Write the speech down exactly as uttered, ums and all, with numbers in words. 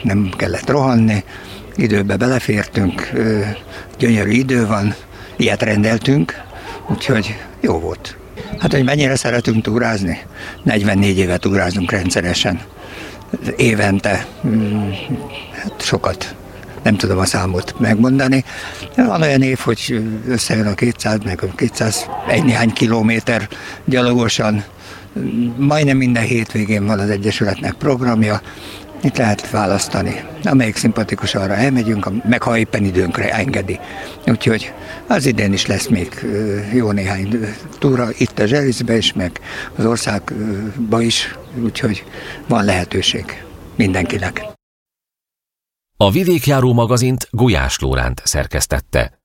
nem kellett rohanni, időbe belefértünk, gyönyörű idő van, ilyet rendeltünk, úgyhogy jó volt. Hát, hogy mennyire szeretünk túrázni? negyvennégy éve túrázunk rendszeresen. Évente hát sokat, nem tudom a számot megmondani. Van olyan év, hogy összejön a kétszáz, meg a kétszázegy néhány kilométer gyalogosan. Majdnem minden hétvégén van az Egyesületnek programja. Itt lehet választani. Amelyik szimpatikus, arra elmegyünk, meg ha éppen időnkre engedi. Úgyhogy az idén is lesz még jó néhány túra, itt a Zselicbe is, meg az országba is, úgyhogy van lehetőség mindenkinek. A Vidékjáró magazint Gulyás Lóránt szerkesztette.